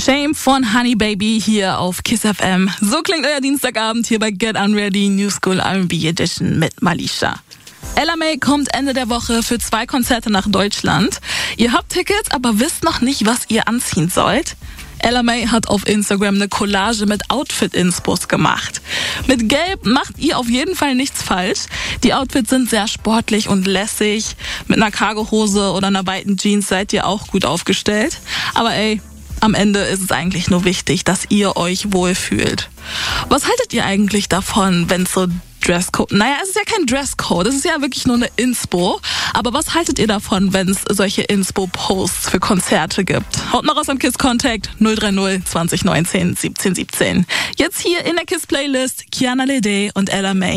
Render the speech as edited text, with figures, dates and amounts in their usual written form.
Shame von Honey Baby hier auf Kiss FM. So klingt euer Dienstagabend hier bei Get Unready New School R&B Edition mit Malisha. Ella Mai kommt Ende der Woche für 2 Konzerte nach Deutschland. Ihr habt Tickets, aber wisst noch nicht, was ihr anziehen sollt? Ella Mai hat auf Instagram eine Collage mit Outfit-Inspos gemacht. Mit Gelb macht ihr auf jeden Fall nichts falsch. Die Outfits sind sehr sportlich und lässig. Mit einer Cargohose oder einer weiten Jeans seid ihr auch gut aufgestellt. Aber am Ende ist es eigentlich nur wichtig, dass ihr euch wohlfühlt. Was haltet ihr eigentlich davon, wenn es so Dresscode... Naja, es ist ja kein Dresscode, es ist ja wirklich nur eine Inspo. Aber was haltet ihr davon, wenn es solche Inspo-Posts für Konzerte gibt? Haut mal raus am KISS-Contact 030 2019 1717. Jetzt hier in der KISS-Playlist Kiana Ledé und Ella Mai.